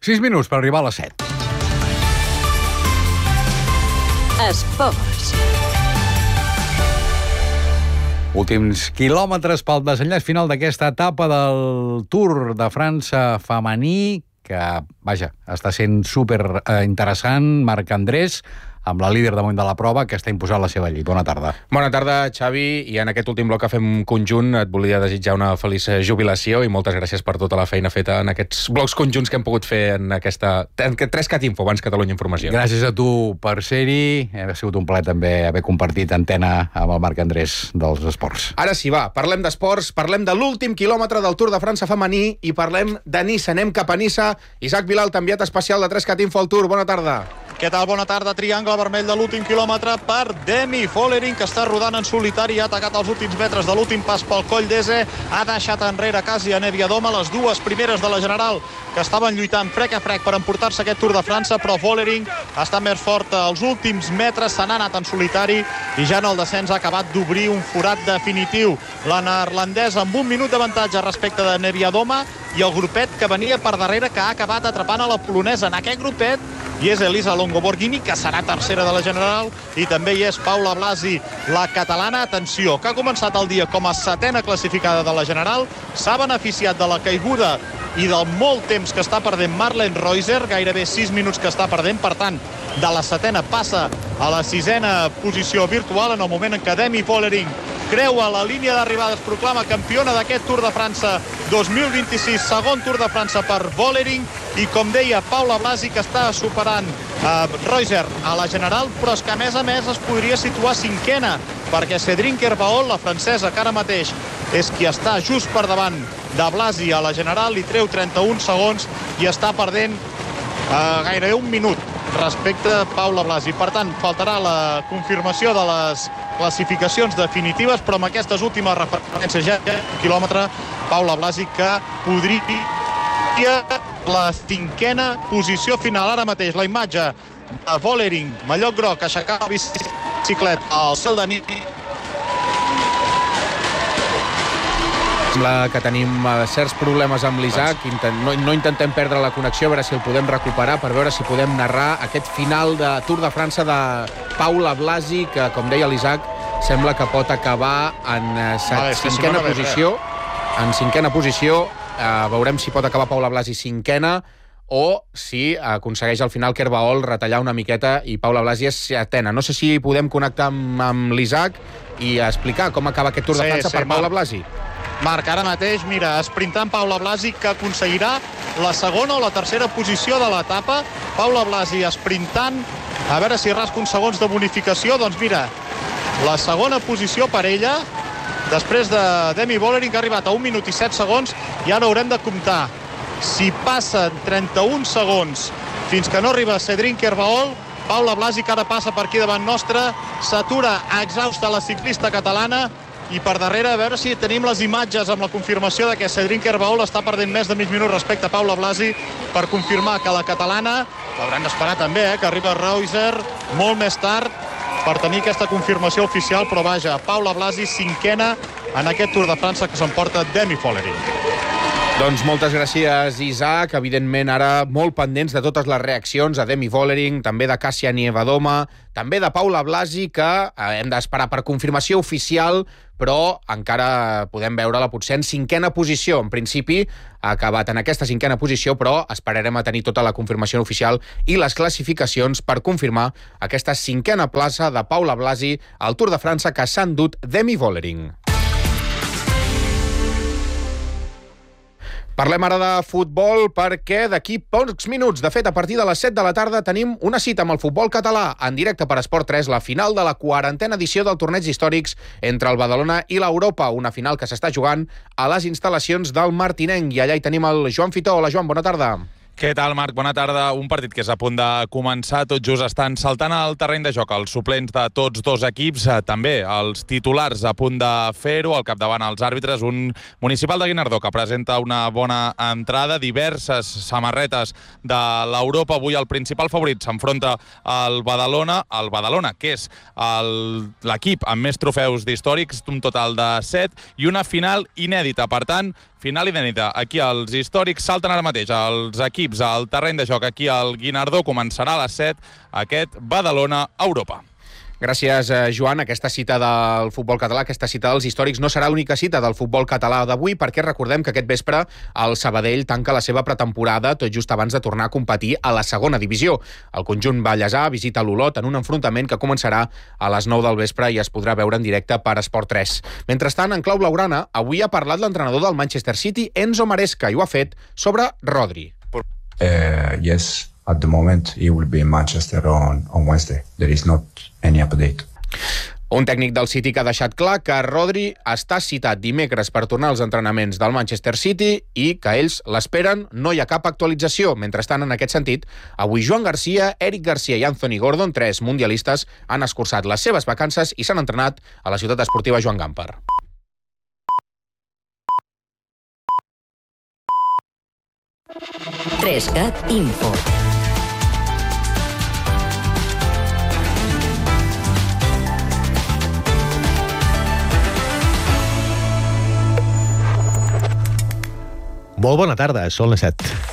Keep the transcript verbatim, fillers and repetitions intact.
sis minuts per arribar a les set. Esports. Últims quilòmetres pel desenllaç final d'aquesta etapa del Tour de França femení, que, vaja, està sent super eh, interessant. Marc Andrés, amb la líder damunt de la prova, que està imposant la seva llit. Bona tarda. Bona tarda, Xavi, i en aquest últim bloc que fem conjunt et volia desitjar una feliç jubilació i moltes gràcies per tota la feina feta en aquests blocs conjunts que hem pogut fer en aquesta en aquest tres cat Info, abans Catalunya Informació. Gràcies a tu per ser-hi. Ha sigut un plaer també haver compartit antena amb el Marc Andrés dels esports. Ara sí, va, parlem d'esports, parlem de l'últim quilòmetre del Tour de França femení i parlem de Niça. Anem cap a Niça. Isaac Vilal, enviat especial de tres cat Info al Tour. Bona tarda. Què tal? Bona tarda. Triangle vermell de l'últim quilòmetre per Demi Vollering, que està rodant en solitari, ha atacat els últims metres de l'últim pas pel coll d'Eze, ha deixat enrere quasi a Neviadoma, les dues primeres de la General, que estaven lluitant frec a frec per emportar-se aquest Tour de França, però Vollering està més fort als últims metres, se n'ha anat en solitari i ja en el descens ha acabat d'obrir un forat definitiu. La neerlandesa amb un minut d'avantatge respecte de Neviadoma i el grupet que venia per darrere, que ha acabat atrapant a la polonesa. En aquest grupet hi és Elisa Longo Borghini, que serà tercera de la General, i també hi és Paula Blasi, la catalana. Atenció, que ha començat el dia com a setena classificada de la General, s'ha beneficiat de la caiguda i del molt temps que està perdent Marlene Reuser, gairebé sis minuts que està perdent, per tant, de la setena passa a la sisena posició virtual en el moment en què Demi Vollering creua la línia d'arribada, es proclama campiona d'aquest Tour de França dos mil vint-i-sis, segon Tour de França per Vollering, i com deia, Paula Blasi, que està superant eh, Reuser a la General, però és que a més a més es podria situar cinquena, perquè Cédric Kerbaol, la francesa, que ara mateix és qui està just per davant de Blasi a la General, li treu trenta-un segons i està perdent eh, gairebé un minut respecte a Paula Blasi. Per tant, faltarà la confirmació de les classificacions definitives, però amb aquestes últimes referències ja, ja quilòmetre, Paula Blasi, que podria la cinquena posició final. Ara mateix la imatge de Vollering, mallot groc, aixecar el biciclet al cel de nit. Sembla que tenim certs problemes amb l'Isaac. No, no intentem perdre la connexió, a veure si el podem recuperar, per veure si podem narrar aquest final de Tour de França de Paula Blasi, que, com deia l'Isaac, sembla que pot acabar en set, cinquena posició. En cinquena posició. Uh, veurem si pot acabar Paula Blasi cinquena o si aconsegueix al final Kerbaol retallar una miqueta i Paula Blasi és setena. No sé si podem connectar amb, amb l'Isaac i explicar com acaba aquest Tour de França sí, sí, per Paula Blasi. Marc, ara mateix, mira, esprintant Paula Blasi, que aconseguirà la segona o la tercera posició de l'etapa. Paula Blasi esprintant, a veure si rasca uns segons de bonificació. Doncs mira, la segona posició per ella, després de Demi Vollering, que ha arribat a un minut i set segons, i ara haurem de comptar. Si passen trenta-un segons fins que no arriba Cédric Kerbaol, Paula Blasi, que ara passa per aquí davant nostre, s'atura exhausta la ciclista catalana, i per darrere, a veure si tenim les imatges amb la confirmació de que Cédric Kerbaol està perdent més de mig minut respecte a Paula Blasi, per confirmar que la catalana, hauran d'esperar també, eh, que arriba Reuser molt més tard per tenir aquesta confirmació oficial, però vaja, Paula Blasi cinquena en aquest Tour de França que s'emporta Demi Vollering. Doncs moltes gràcies, Isaac. Evidentment, ara molt pendents de totes les reaccions a Demi Vollering, també de Kasia Niewiadoma, també de Paula Blasi, que hem d'esperar per confirmació oficial, però encara podem veure-la potser en cinquena posició. En principi ha acabat en aquesta cinquena posició, però esperarem a tenir tota la confirmació oficial i les classificacions per confirmar aquesta cinquena plaça de Paula Blasi al Tour de França que s'ha endut Demi Vollering. Parlem ara de futbol perquè d'aquí pocs minuts, de fet a partir de les set de la tarda, tenim una cita amb el futbol català en directe per Esport tres, la final de la quarantena edició del torneig històrics entre el Badalona i l'Europa, una final que s'està jugant a les instal·lacions del Martinenc, i allà hi tenim el Joan Fitó. Hola Joan, bona tarda. Què tal, Marc? Bona tarda. Un partit que és a punt de començar. Tot just estan saltant al terreny de joc els suplents de tots dos equips, també els titulars a punt de fer-ho, al capdavant els àrbitres, un Municipal de Guinardó que presenta una bona entrada, diverses samarretes de l'Europa. Avui el principal favorit s'enfronta al Badalona, el Badalona, que és l'equip amb més trofeus d'històrics, un total de set, i una final inèdita. Per tant, final inèdita. Aquí els històrics salten ara mateix els equips equips al terreny de joc aquí al Guinardó. Començarà a les set aquest Badalona-Europa. Gràcies, Joan. Aquesta cita del futbol català, aquesta cita dels històrics, no serà l'única cita del futbol català d'avui, perquè recordem que aquest vespre el Sabadell tanca la seva pretemporada tot just abans de tornar a competir a la segona divisió. El conjunt ballesà visita l'Olot en un enfrontament que començarà a les nou del vespre i es podrà veure en directe per Esport tres. Mentrestant, en clau blaugrana, avui ha parlat l'entrenador del Manchester City, Enzo Maresca, i ho ha fet sobre Rodri. Uh, yes. At the moment, he will be in Manchester on, on Wednesday. There is not any update. Un tècnic del City que ha deixat clar que Rodri està citat dimecres per tornar als entrenaments del Manchester City i que ells l'esperen, no hi ha cap actualització. Mentrestant, en aquest sentit, avui Joan Garcia, Eric Garcia i Anthony Gordon, tres mundialistes, han escurçat les seves vacances i s'han entrenat a la ciutat esportiva Joan Gamper. tres cat Info. Molt bona tarda, són les set.